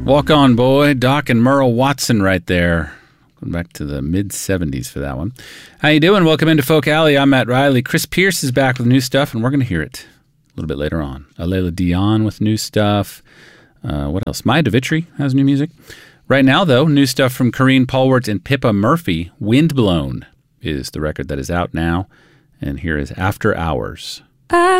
Walk On Boy, Doc and Merle Watson right there. Going back to the mid-'70s for that one. How you doing? Welcome into Folk Alley. I'm Matt Riley. Chris Pierce is back with new stuff, and we're going to hear it a little bit later on. Alela Dion with new stuff. What else? Maya DeVitri has new music. Right now, though, new stuff from Corrine Polwart and Pippa Murphy. Windblown is the record that is out now, and here is After Hours.